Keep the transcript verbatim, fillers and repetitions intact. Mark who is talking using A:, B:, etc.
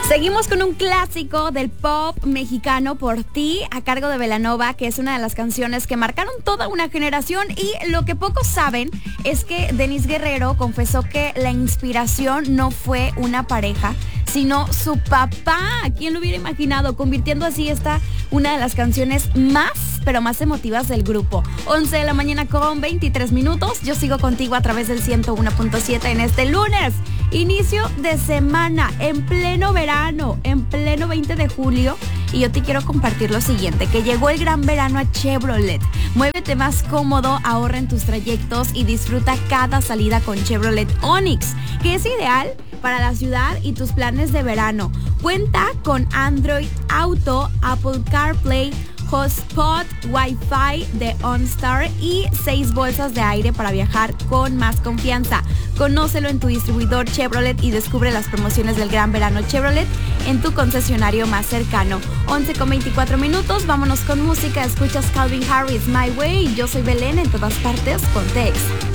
A: Seguimos con un clásico del pop mexicano, Por Ti, a cargo de Belanova, que es una de las canciones que marcaron toda una generación. Y lo que pocos saben es que Dennis Guerrero confesó que la inspiración no fue una pareja, sino su papá. ¿Quién lo hubiera imaginado? Convirtiendo así esta una de las canciones más, pero más emotivas del grupo. once de la mañana con veintitrés minutos. Yo sigo contigo a través del ciento uno punto siete en este lunes. Inicio de semana, en pleno verano, en pleno veinte de julio. Y yo te quiero compartir lo siguiente, que llegó el gran verano a Chevrolet. Muévete más cómodo, ahorra en tus trayectos y disfruta cada salida con Chevrolet Onix, que es ideal para la ciudad y tus planes de verano. Cuenta con Android Auto, Apple CarPlay, Hotspot, Wi-Fi de OnStar y seis bolsas de aire para viajar con más confianza. Conócelo en tu distribuidor Chevrolet y descubre las promociones del Gran Verano Chevrolet en tu concesionario más cercano. once con veinticuatro minutos, vámonos con música. Escuchas Calvin Harris, My Way. Yo soy Belén, en todas partes, ponte Exa.